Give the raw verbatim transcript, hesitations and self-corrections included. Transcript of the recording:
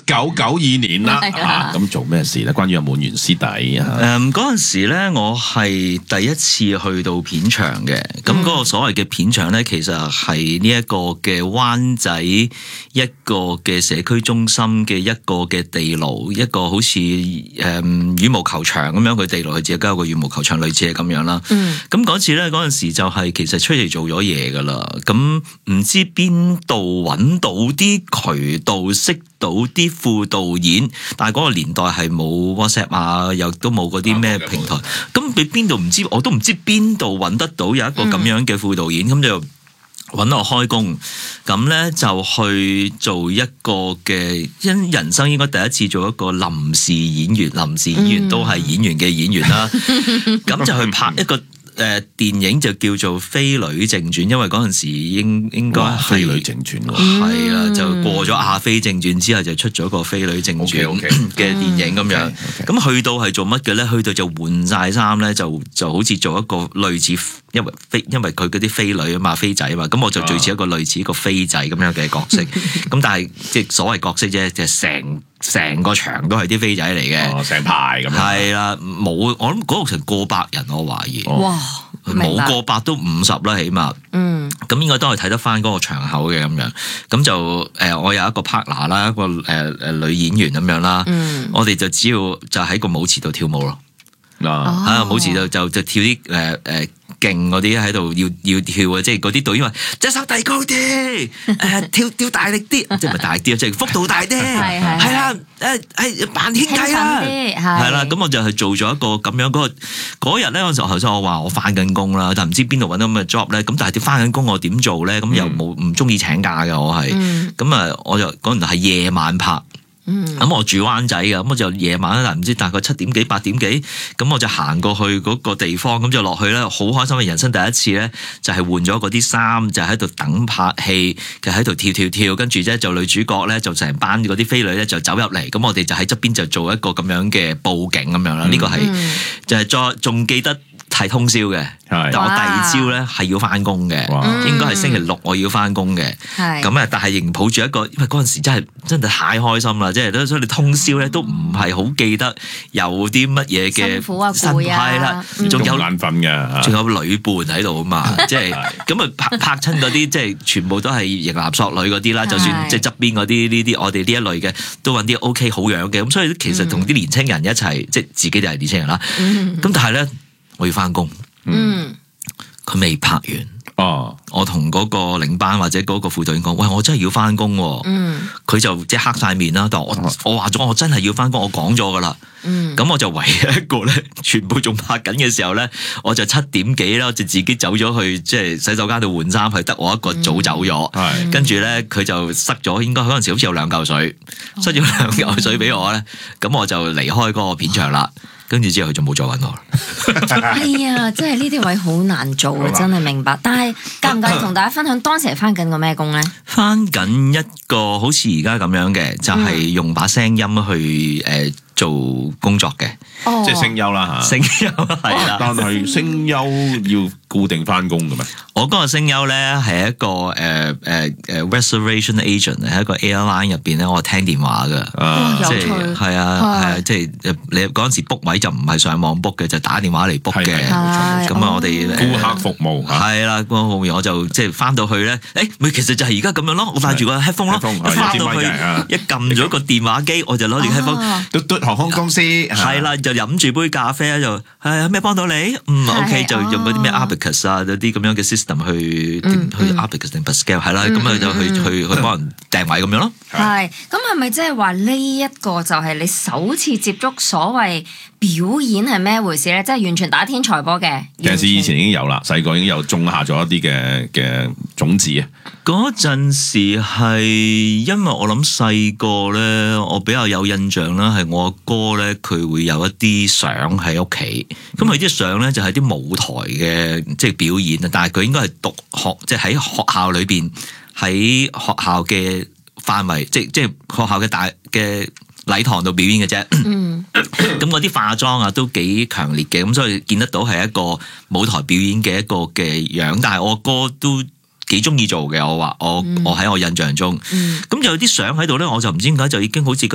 九九二年啦，咁做咩事咧？關於有滿園師弟啊？ 誒嗰陣時咧，我係第一次去到片場嘅。咁嗰、嗯、個所謂嘅片場咧，其實係呢一個嘅灣仔一個嘅社區中心嘅一個嘅地牢，一個好似誒、嗯、羽毛球場咁樣嘅地牢，佢自己交個羽毛球場，類似係咁樣啦。咁嗰、嗯、次咧，嗰陣時就係其實出嚟做咗嘢噶啦。咁唔知邊度揾到啲渠道識到啲副導演，但係嗰個年代係冇 WhatsApp 啊，又都冇嗰啲咩平台，咁你邊度唔知，我都唔知邊度揾得到有一個咁樣嘅副導演，咁、嗯、就揾我開工，咁咧就去做一個嘅，因人生應該第一次做一個臨時演員，臨時演員都係演員嘅演員啦，咁、嗯、就去拍一個。誒、呃、電影就叫做《飛女正傳》，因為嗰陣時應應該係《 飛女正傳》喎， 係啦，就過咗《阿飛正傳》之後，就出咗個《飛女正傳》嘅電影咁樣。咁去到係做乜嘅咧？去到就換晒衫咧，就就好似做一個類似，因為飛因為佢嗰啲飛女啊嘛，飛仔啊嘛，咁我就最似一個類似一個飛仔咁樣嘅角色。咁但係即係所謂角色啫，就係成。成個場都係啲飛仔嚟嘅， 成、哦、排咁樣。係啦， 冇我諗嗰度成過百人，我懷疑。 哇！ 冇過百都五十啦，起碼。嗯。咁應該都係睇得翻嗰個場口嘅咁樣。咁就誒、呃，我有一個 partner 啦，一個誒誒、呃、女演員咁樣啦。嗯。我哋就只要就喺個舞池度跳舞咯。嗱、哦，喺個舞池度就就跳啲誒誒。呃呃勁嗰啲喺度要要跳啊！即係嗰啲導演話隻手遞高啲，誒、呃、跳跳大力啲，即係咪大啲啊？即係幅度大啲，係係啦，誒誒扮天雞啦，係啦。咁我就係做咗一個咁樣嗰、嗰個嗰日咧，嗰時候頭先我話我翻緊工啦，但唔知邊度揾到咁嘅 job 咧。咁但係啲翻緊工我點做咧？咁又冇唔中意請假嘅我係，咁啊、嗯、我就嗰陣係夜晚拍。咁、嗯、我住灣仔嘅，咁我就夜晚但唔知大概七點幾八點幾，咁我就行過去嗰個地方，咁就落去咧，好開心嘅人生第一次咧，就係換咗嗰啲衫，就喺度等拍戲，就喺度跳跳跳，跟住咧就女主角咧就成班嗰啲飛女咧就走入嚟，咁我哋就喺側邊就做一個咁樣嘅佈景咁樣啦，呢、嗯、個係就係再仲記得。係通宵嘅，但我第二朝咧係要翻工嘅，應該係星期六我要翻工嘅。咁啊，但係仍抱住一個，因為嗰陣時真係真係太開心啦，即係所以你通宵咧都唔係好記得有啲乜嘢嘅辛苦啊攰啊， 仲有眼瞓嘅， 仲有女伴喺度啊嘛，即係咁啊拍拍親嗰啲即係全部都係型男索女嗰啲啦，就算即係側邊嗰啲呢啲我哋呢一類嘅都揾啲 OK 好樣嘅，咁所以其實同啲年青人一齊，即係自己就係年青人啦。咁但係咧。我要翻工，嗯，佢未拍完，哦，我同嗰個領班或者嗰個副導演講，喂，我真係要翻工，嗯，佢就即係黑晒面啦，但我、嗯、我話咗我真係要翻工，我講咗噶啦，嗯，咁我就唯一一個咧，全部仲拍緊嘅時候咧，我就七點幾啦，我就自己走咗去即係洗手間度換衫，係得我一個早走咗，嗯、跟住咧佢就塞咗，應該嗰陣時好似有兩嚿水，塞咗兩嚿水俾我咧，咁我就離開嗰個片場啦。跟住之後佢就冇再揾我啦。 係啊，真係呢啲位好難做啊，真係明白。但係介唔介意同大家分享當時係翻緊個咩工咧？ 翻緊一個好似而家咁樣嘅，就係、是、用把聲音去誒、呃、做工作嘅， 哦、 即係聲優啦嚇。聲優係啦， 但係聲優要固定翻工嘅咩？ 我嗰個聲優咧係一個誒誒誒 reservation agent， 係一個 airline 入邊咧，我聽電話嘅， 哦、 即係係啊係啊，即係你嗰陣時 book 位就唔係上網 book 嘅，就打電話嚟 book 嘅。咁啊，我哋顧客服務係啦，顧客服務我就即係翻到去咧，誒咪其實就係而家咁樣咯，我帶住個 headphone 咯，翻到去一撳咗個電話機，我就攞住 headphone，嘟嘟航空公司係啦，就飲住杯咖啡就係有咩幫到你？嗯 OK， 就用嗰啲咩 Abacus 啊嗰啲咁樣嘅 system 去去 Abacus 定 Pascal 係啦，咁啊就去去去幫人訂位咁樣咯。 係，咁係咪即係話呢一個就係你首次接觸所謂表演係咩回事咧？即係完全打天才波嘅。 其實以前已經有啦，細個已經有種下咗一啲嘅嘅種子啊。 嗰陣時係因為我諗細個咧，我比較有印象啦，係我阿哥咧，佢會有一啲相喺屋企，咁佢啲相咧就係啲舞台嘅即係表演啊，但係佢應該係讀學，即係喺學校裏邊喺學校嘅範圍，即係即係學校嘅大嘅禮堂度表演嘅啫。嗯，咁嗰啲化妝啊都幾強烈嘅，咁所以見得到係一個舞台表演嘅一個嘅樣，但係我阿哥都幾中意做嘅，我話我我喺我印象中，咁、嗯、有啲相喺度咧，我就唔知點解就已經好似